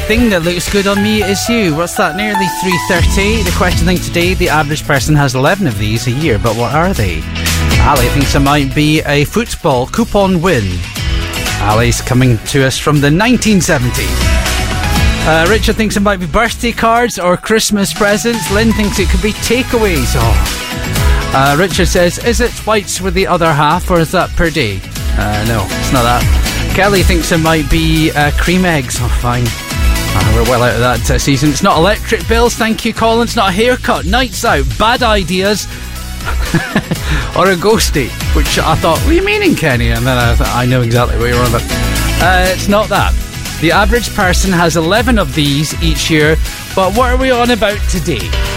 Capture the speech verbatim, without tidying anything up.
thing that looks good on me is you. What's that? Nearly three thirty. The question thing today, the average person has eleven of these a year, but what are they? Ali thinks it might be a football coupon win. Ali's coming to us from the nineteen seventies. Uh, Richard thinks it might be birthday cards or Christmas presents. Lynn thinks it could be takeaways. Oh. Uh, Richard says, is it flights with the other half, or is that per day? Uh, no, it's not that. Kelly thinks it might be uh, cream eggs. Oh, fine. Uh, we're well out of that uh, season. It's not electric bills, thank you, Colin. It's not a haircut, nights out, bad ideas, or a ghosty, which I thought, what are you meaning, Kenny? And then I thought, I know exactly what you're on about. Uh, it's not that. The average person has eleven of these each year, but what are we on about today?